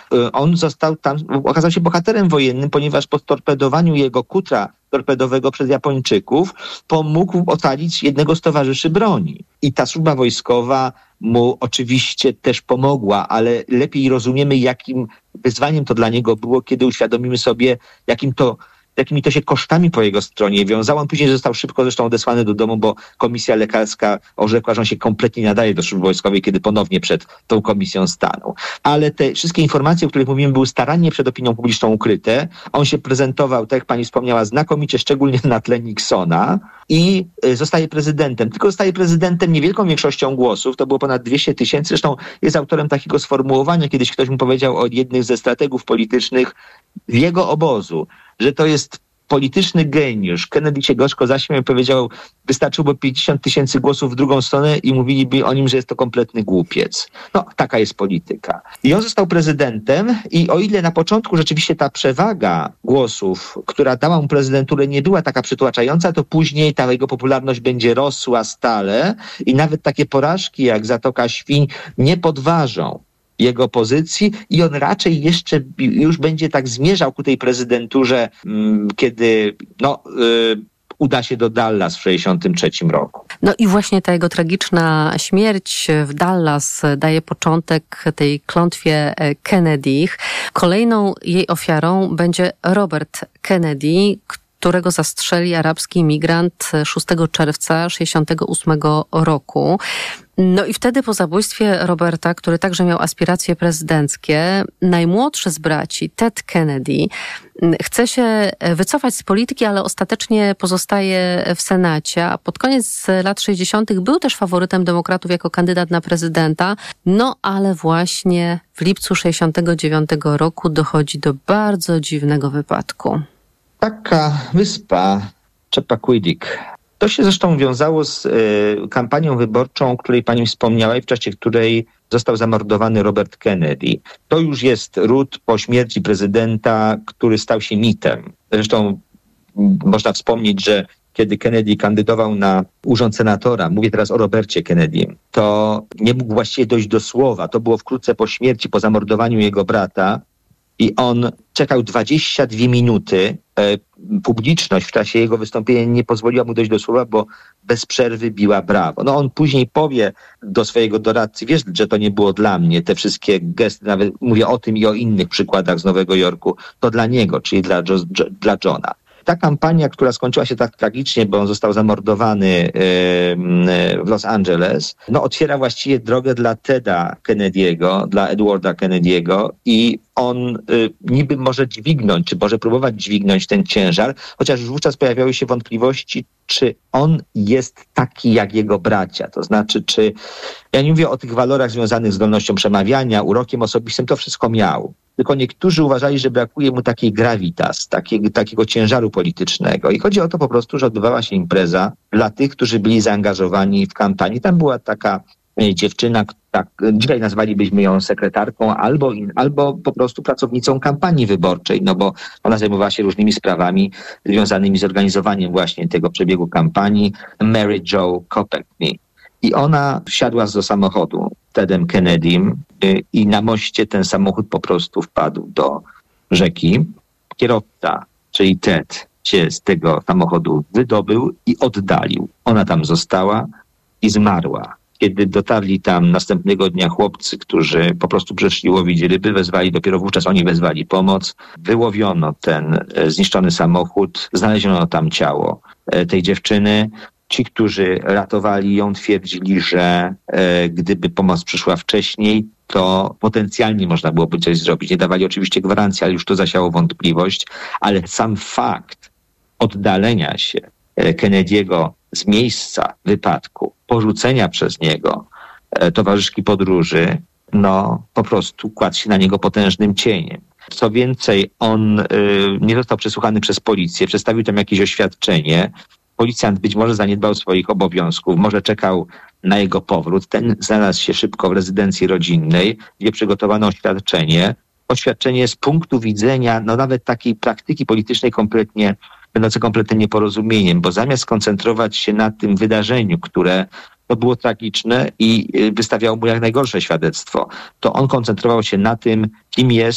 On został tam, okazał się bohaterem wojennym, ponieważ po storpedowaniu jego kutra torpedowego przez Japończyków pomógł ocalić jednego z towarzyszy broni. I ta służba wojskowa mu oczywiście też pomogła, ale lepiej rozumiemy, jakim wyzwaniem to dla niego było, kiedy uświadomimy sobie, jakimi to się kosztami po jego stronie wiązało. On później został szybko zresztą odesłany do domu, bo komisja lekarska orzekła, że on się kompletnie nie nadaje do służby wojskowej, kiedy ponownie przed tą komisją stanął. Ale te wszystkie informacje, o których mówimy, były starannie przed opinią publiczną ukryte. On się prezentował, tak jak pani wspomniała, znakomicie, szczególnie na tle Nixona i zostaje prezydentem. Tylko zostaje prezydentem niewielką większością głosów, to było ponad 200 000. Zresztą jest autorem takiego sformułowania, kiedyś ktoś mu powiedział od jednych ze strategów politycznych jego obozu, że to jest polityczny geniusz. Kennedy się gorzko zaśmiał i powiedział, wystarczyłoby 50 000 głosów w drugą stronę i mówiliby o nim, że jest to kompletny głupiec. No, taka jest polityka. I on został prezydentem i o ile na początku rzeczywiście ta przewaga głosów, która dała mu prezydenturę, nie była taka przytłaczająca, to później ta jego popularność będzie rosła stale i nawet takie porażki jak Zatoka Świń nie podważą jego pozycji i on raczej jeszcze już będzie tak zmierzał ku tej prezydenturze, kiedy uda się do Dallas w 1963 roku. No i właśnie ta jego tragiczna śmierć w Dallas daje początek tej klątwie Kennedych. Kolejną jej ofiarą będzie Robert Kennedy, którego zastrzeli arabski imigrant 6 czerwca 1968 roku. No i wtedy po zabójstwie Roberta, który także miał aspiracje prezydenckie, najmłodszy z braci, Ted Kennedy, chce się wycofać z polityki, ale ostatecznie pozostaje w Senacie, a pod koniec lat 60. był też faworytem demokratów jako kandydat na prezydenta, no ale właśnie w lipcu 69 roku dochodzi do bardzo dziwnego wypadku. Taka wyspa Chappaquiddick. To się zresztą wiązało z kampanią wyborczą, o której pani wspomniała i w czasie której został zamordowany Robert Kennedy. To już jest ród po śmierci prezydenta, który stał się mitem. Zresztą można wspomnieć, że kiedy Kennedy kandydował na urząd senatora, mówię teraz o Robercie Kennedym, to nie mógł właściwie dojść do słowa. To było wkrótce po śmierci, po zamordowaniu jego brata. I on czekał 22 minuty. Publiczność w czasie jego wystąpienia nie pozwoliła mu dojść do słowa, bo bez przerwy biła brawo. No on później powie do swojego doradcy, wiesz, że to nie było dla mnie, te wszystkie gesty, nawet mówię o tym i o innych przykładach z Nowego Jorku, to dla niego, czyli dla Johna. Ta kampania, która skończyła się tak tragicznie, bo on został zamordowany w Los Angeles, otwiera właściwie drogę dla Teda Kennedy'ego, dla Edwarda Kennedy'ego i on niby może dźwignąć, czy może próbować dźwignąć ten ciężar, chociaż już wówczas pojawiały się wątpliwości, czy on jest taki jak jego bracia. To znaczy, ja nie mówię o tych walorach związanych z zdolnością przemawiania, urokiem osobistym, to wszystko miał. Tylko niektórzy uważali, że brakuje mu takiej gravitas, takiego ciężaru politycznego. I chodzi o to po prostu, że odbywała się impreza dla tych, którzy byli zaangażowani w kampanii. Tam była taka dziewczyna, dzisiaj nazwalibyśmy ją sekretarką albo po prostu pracownicą kampanii wyborczej, bo ona zajmowała się różnymi sprawami związanymi z organizowaniem właśnie tego przebiegu kampanii, Mary Jo Kopechne. I ona wsiadła do samochodu Tedem Kennedym i na moście ten samochód po prostu wpadł do rzeki. Kierowca, czyli Ted, się z tego samochodu wydobył i oddalił. Ona tam została i zmarła. Kiedy dotarli tam następnego dnia chłopcy, którzy po prostu przyszli łowić ryby, dopiero wówczas oni wezwali pomoc. Wyłowiono ten zniszczony samochód, znaleziono tam ciało tej dziewczyny. Ci, którzy ratowali ją, twierdzili, że gdyby pomoc przyszła wcześniej, to potencjalnie można byłoby coś zrobić. Nie dawali oczywiście gwarancji, ale już to zasiało wątpliwość. Ale sam fakt oddalenia się Kennedy'ego z miejsca wypadku, porzucenia przez niego towarzyszki podróży, po prostu kładł się na niego potężnym cieniem. Co więcej, on nie został przesłuchany przez policję, przedstawił tam jakieś oświadczenie. Policjant być może zaniedbał swoich obowiązków, może czekał na jego powrót. Ten znalazł się szybko w rezydencji rodzinnej, gdzie przygotowano oświadczenie. Oświadczenie z punktu widzenia nawet takiej praktyki politycznej będące kompletnym nieporozumieniem, bo zamiast skoncentrować się na tym wydarzeniu, które było tragiczne i wystawiało mu jak najgorsze świadectwo, to on koncentrował się na tym, kim jest,